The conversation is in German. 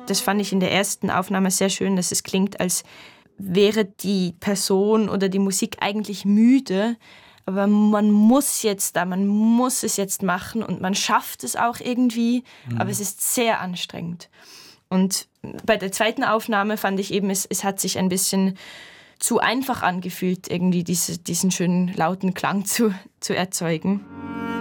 Das fand ich in der ersten Aufnahme sehr schön, dass es klingt, als wäre die Person oder die Musik eigentlich müde, aber man muss es jetzt machen und man schafft es auch irgendwie, aber es ist sehr anstrengend. Und bei der zweiten Aufnahme fand ich eben, es hat sich ein bisschen zu einfach angefühlt, irgendwie diesen schönen lauten Klang zu erzeugen.